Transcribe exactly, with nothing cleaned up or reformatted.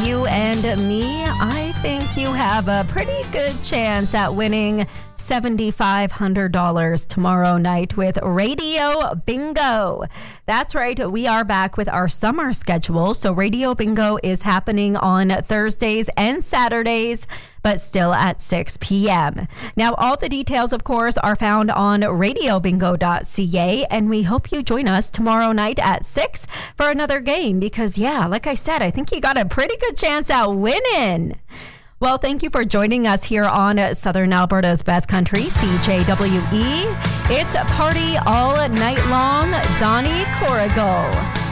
you and me, I think you have a pretty good chance at winning seven thousand five hundred dollars tomorrow night with Radio Bingo. That's right. We are back with our summer schedule. So Radio Bingo is happening on Thursdays and Saturdays, but still at six p.m. Now, all the details, of course, are found on radio bingo dot c a, and we hope you join us tomorrow night at six for another game because, yeah, like I said, I think you got a pretty good chance at winning. Well, thank you for joining us here on Southern Alberta's Best Country, C J W E. It's a party all night long. Donnie Corrigal.